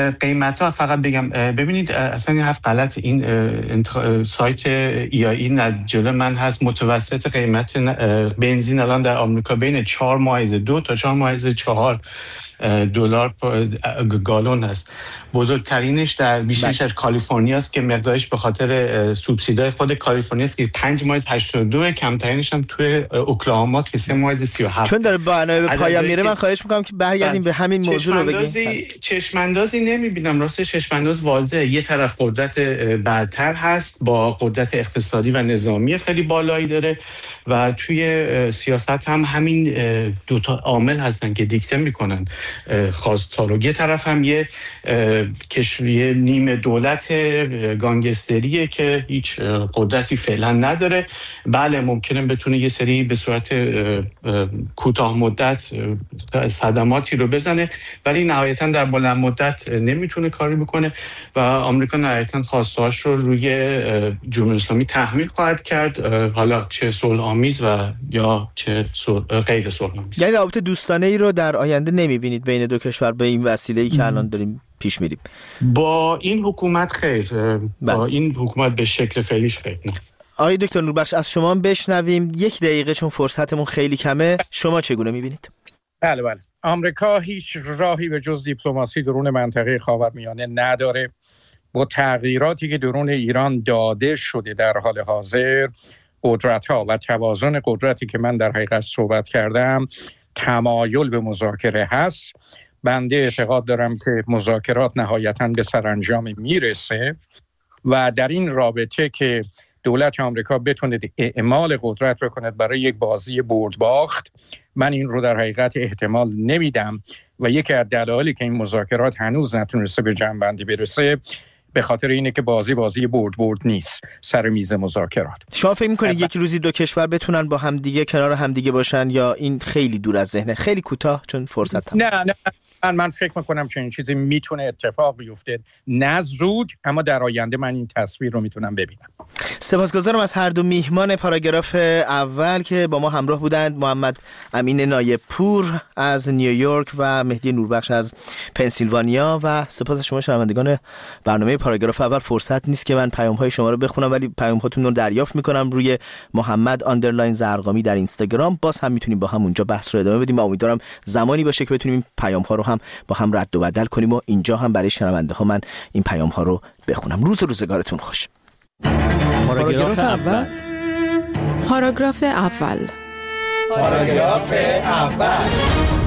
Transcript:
قیمتا فقط بگم ببینید اصلا این حرف غلط. این سایت EIE جلو من هست. متوسط قیمت بنزین الان در آمریکا بین 4.2 تا 4.4 دلار گالون هست. بزرگترینش در بیشترش از کالیفرنیا است که مقدارش به خاطر سوبسیدای خود کالیفرنیا است که 5.82، کمترینش هم توی اوکلاهاما است که 3.37. چون داره برنامه پایان میره من خواهش میکنم که برگردیم به همین موضوع رو بگیم. چشماندازی نمیبینم، راستش چشمانداز واضحه. یه طرف قدرت برتر هست با قدرت اقتصادی و نظامی خیلی بالایی داره و توی سیاست هم همین دوتا عامل هستن که دیکته میکنن خواستار رو. یه طرف هم یه کشوری نیمه دولت گانگستریه که هیچ قدرتی فعلا نداره. بله ممکنه بتونه یه سری به صورت کوتاه مدت صدماتی رو بزنه ولی نهایتا در بلند مدت نمیتونه کاری بکنه و آمریکا نهایتا خواستهاش رو روی جمهوری اسلامی تحمیل خواهد کرد، حالا چه صلح آمیز و یا چه غیر صلح آمیز. یعنی رابطه دوستانه ای رو در آینده نمیبینید بین دو کشور به این وسیله‌ای که الان داریم پیش میریم؟ با این حکومت خیر، با این حکومت به شکل فعلیش خیر نه. آقای دکتر نوربخش از شما بشنویم 1 دقیقه چون فرصتمون خیلی کمه. شما چگونه میبینید؟ بله آمریکا هیچ راهی به جز دیپلماسی درون منطقه خاورمیانه نداره. با تغییراتی که درون ایران داده شده در حال حاضر، قدرت‌ها و توازن قدرتی که من در حقیقت صحبت کردم، تمایل به مذاکره هست. بنده اعتقاد دارم که مذاکرات نهایتاً به سرانجام میرسه و در این رابطه که دولت آمریکا بتونه اعمال قدرت بکند برای یک بازی برد باخت، من این رو در حقیقت احتمال نمیدم و یکی از دلایلی که این مذاکرات هنوز نتونسته به جمع‌بندی برسه به خاطر اینه که بازی برد نیست سر میز مذاکرات. شما فکر می‌کنید یک روزی دو کشور بتونن با همدیگه کنار همدیگه باشن یا این خیلی دور از ذهنه؟ خیلی کوتاه چون فرصت هم. نه من فکر میکنم که این چیزی میتونه اتفاق بیفته، نه زود اما در آینده من این تصویر رو میتونم ببینم. سپاسگزارم از هر دو میهمان پاراگراف اول که با ما همراه بودند، محمد امین نایب پور از نیویورک و مهدی نوربخش از پنسیلوانیا. و سپاس شما شنوندگان برنامه پاراگراف اول. فرصت نیست که من پیام‌های شما رو بخونم ولی پیام‌هاتون رو دریافت میکنم روی محمد_زرقامی در اینستاگرام. باز هم میتونیم با هم اونجا بحث رو ادامه بدیم و امیدوارم زمانی باشه که بتونیم پیام‌ها رو هم با هم رد و بدل کنیم و اینجا هم برای شنونده ها من این پیام‌ها رو بخونم. روزگارتون خوش. پاراگراف اول.